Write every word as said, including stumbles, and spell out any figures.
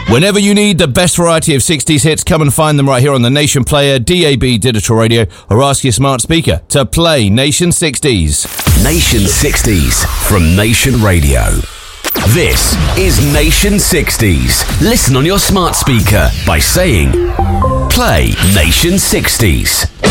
Whenever you need the best variety of sixties hits, come and find them right here on the Nation Player, D A B Digital Radio, or ask your smart speaker to play Nation sixties. Nation sixties from Nation Radio. This is Nation sixties. Listen on your smart speaker by saying, play Nation sixties.